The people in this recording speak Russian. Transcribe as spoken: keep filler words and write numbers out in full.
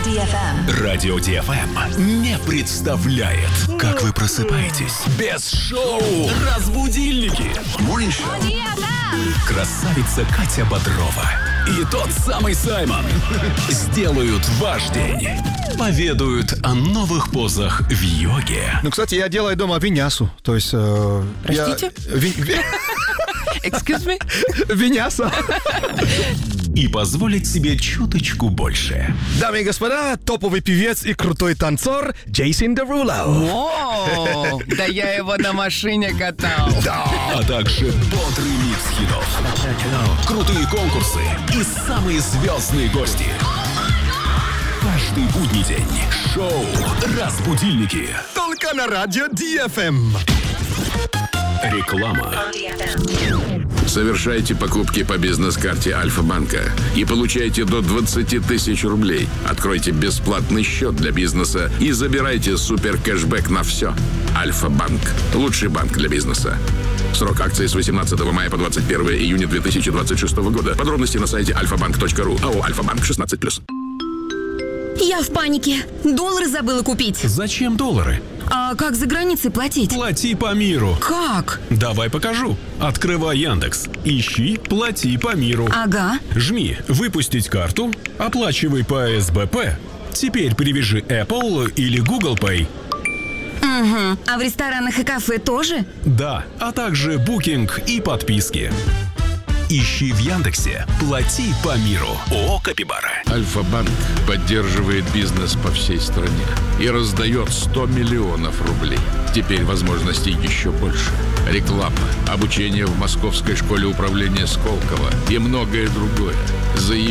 ди эф эм. Радио ди эф эм не представляет, как вы просыпаетесь без шоу «Разбудильники». Красавица Катя Бодрова и тот самый Саймон сделают ваш день. Поведают о новых позах в йоге. Ну, кстати, я делаю дома виньясу. То есть... Э, Простите? Я, ви, ви, Excuse me? виньяса. И позволить себе чуточку больше. Дамы и господа, топовый певец и крутой танцор Джейсон Деруло. О, да я его на машине катал. А также бодрый микс хитов, крутые конкурсы и самые звездные гости. Каждый будний день шоу «Разбудильники». Только на радио ди эф эм. Реклама. Совершайте покупки по бизнес-карте Альфа-банка и получайте до двадцать тысяч рублей. Откройте бесплатный счет для бизнеса и забирайте супер кэшбэк на все. Альфа-банк. Лучший банк для бизнеса. Срок акции с восемнадцатого мая по двадцать первое июня две тысячи двадцать шестого года. Подробности на сайте альфа банк точка ру. АО «Альфа-банк» шестнадцать плюс. Я в панике. Доллары забыла купить. Зачем доллары? А как за границей платить? Плати по миру. Как? Давай покажу. Открывай Яндекс. Ищи «Плати по миру». Ага. Жми «Выпустить карту», оплачивай по эс бэ пэ. Теперь привяжи Apple или Google Pay. Угу. А в ресторанах и кафе тоже? Да, а также букинг и подписки. Ищи в Яндексе «Плати по миру». ООО «Капибара». Альфа-банк поддерживает бизнес по всей стране и раздает сто миллионов рублей. Теперь возможностей еще больше. Реклама, обучение в Московской школе управления Сколково и многое другое. Заяви